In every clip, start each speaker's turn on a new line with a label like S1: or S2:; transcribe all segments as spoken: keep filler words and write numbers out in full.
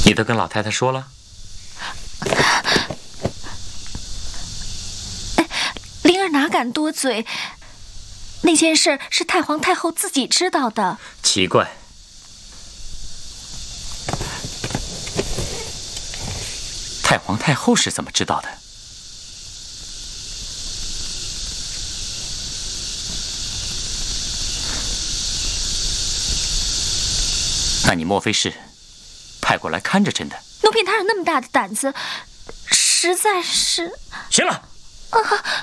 S1: 你都跟老太太说了？
S2: 灵儿哪敢多嘴？那件事是太皇太后自己知道的。
S1: 奇怪，太皇太后是怎么知道的？那你莫非是派过来看着朕的？
S2: 奴婢哪有那么大的胆子？实在是……
S1: 行了。啊！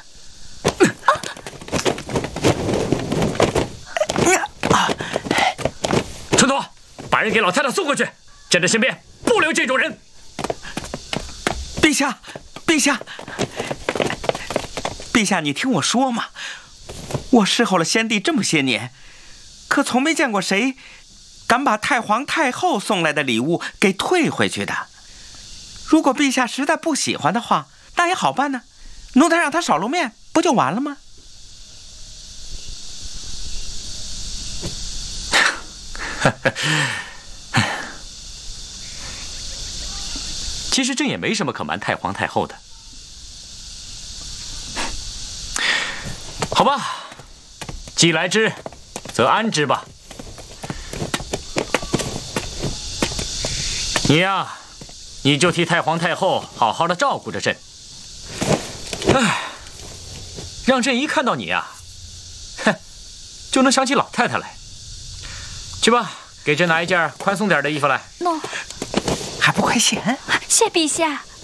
S1: 啊！春朵，把人给老太太送过去。朕的身边不留这种人。
S3: 陛下，陛下，陛下，你听我说嘛，我侍候了先帝这么些年，可从没见过谁敢把太皇太后送来的礼物给退回去的。如果陛下实在不喜欢的话，那也好办呢，奴才让他少露面，不就完了吗？
S1: 其实朕也没什么可瞒太皇太后的。好吧，既来之，则安之吧。你呀，你就替太皇太后好好的照顾着朕。唉，让朕一看到你呀，哼，就能想起老太太来。去吧，给朕拿一件宽松点的衣服来。
S2: 喏，
S3: 还不快些！
S2: 谢陛下。